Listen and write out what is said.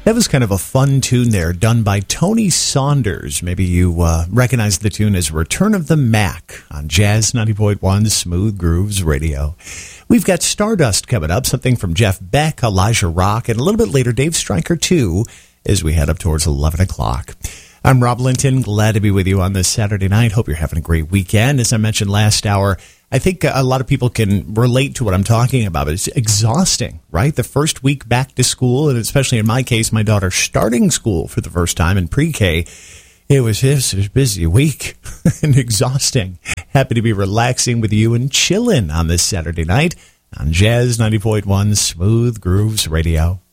That was kind of a fun tune there, done by Tony Saunders. Maybe you recognize the tune as Return of the Mac on Jazz 90.1 Smooth Grooves Radio. We've got Stardust coming up, something from Jeff Beck, Elijah Rock, and a little bit later, Dave Stryker, too, as we head up towards 11 o'clock. I'm Rob Linton, glad to be with you on this Saturday night. Hope you're having a great weekend. As I mentioned last hour, I think a lot of people can relate to what I'm talking about. It's exhausting, right? The first week back to school, and especially in my case, my daughter starting school for the first time in pre-K. It was a busy week and exhausting. Happy to be relaxing with you and chilling on this Saturday night on Jazz 90.1 Smooth Grooves Radio.